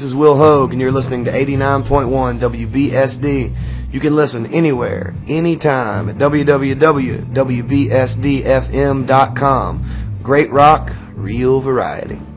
This is Will Hogue, and you're listening to 89.1 WBSD. You can listen anywhere, anytime at www.wbsdfm.com. Great rock, real variety.